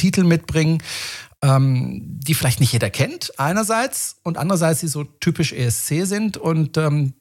Titel mitbringen, die vielleicht nicht jeder kennt, einerseits, und andererseits, die so typisch ESC sind und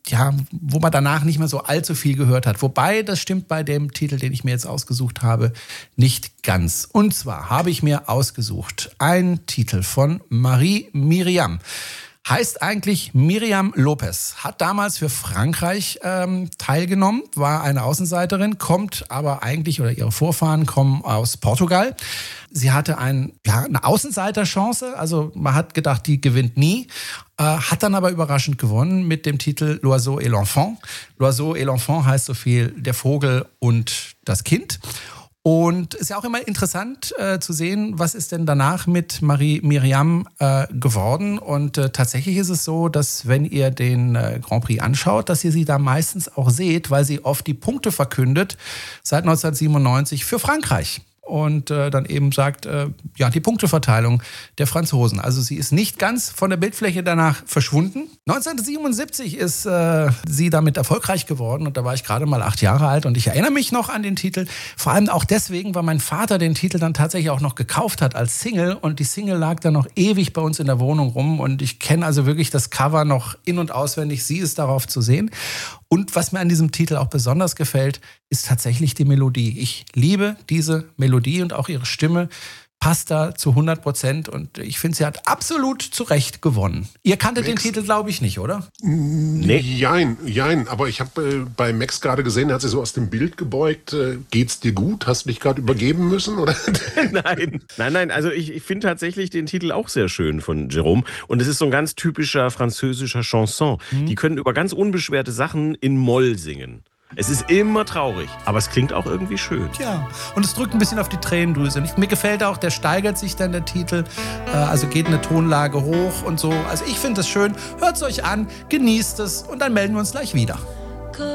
wo man danach nicht mehr so allzu viel gehört hat. Wobei, das stimmt bei dem Titel, den ich mir jetzt ausgesucht habe, nicht ganz. Und zwar habe ich mir ausgesucht einen Titel von Marie Myriam. Heißt eigentlich Myriam Lopez, hat damals für Frankreich teilgenommen, war eine Außenseiterin, kommt aber eigentlich, oder ihre Vorfahren kommen aus Portugal. Sie hatte eine Außenseiterchance, also man hat gedacht, die gewinnt nie, hat dann aber überraschend gewonnen mit dem Titel L'Oiseau et l'Enfant. L'Oiseau et l'Enfant heißt so viel der Vogel und das Kind. Und es ist ja auch immer interessant zu sehen, was ist denn danach mit Marie Myriam geworden. Und tatsächlich ist es so, dass wenn ihr den Grand Prix anschaut, dass ihr sie da meistens auch seht, weil sie oft die Punkte verkündet seit 1997 für Frankreich. Und dann eben sagt, die Punkteverteilung der Franzosen. Also sie ist nicht ganz von der Bildfläche danach verschwunden. 1977 ist sie damit erfolgreich geworden und da war ich gerade mal 8 Jahre alt und ich erinnere mich noch an den Titel. Vor allem auch deswegen, weil mein Vater den Titel dann tatsächlich auch noch gekauft hat als Single und die Single lag dann noch ewig bei uns in der Wohnung rum und ich kenne also wirklich das Cover noch in- und auswendig. Sie ist darauf zu sehen. Und was mir an diesem Titel auch besonders gefällt, ist tatsächlich die Melodie. Ich liebe diese Melodie und auch ihre Stimme passt da zu 100% und ich finde, sie hat absolut zu Recht gewonnen. Ihr kanntet den Titel, glaube ich, nicht, oder? Nee. Jein, aber ich habe bei Max gerade gesehen, er hat sich so aus dem Bild gebeugt. Geht's dir gut? Hast du dich gerade übergeben müssen, oder? Nein, also ich finde tatsächlich den Titel auch sehr schön von Jérôme und es ist so ein ganz typischer französischer Chanson. Die können über ganz unbeschwerte Sachen in Moll singen. Es ist immer traurig, aber es klingt auch irgendwie schön. Ja, und es drückt ein bisschen auf die Tränendrüse. Mir gefällt auch, der steigert sich dann, der Titel. Also geht eine Tonlage hoch und so. Also ich finde es schön. Hört es euch an, genießt es und dann melden wir uns gleich wieder.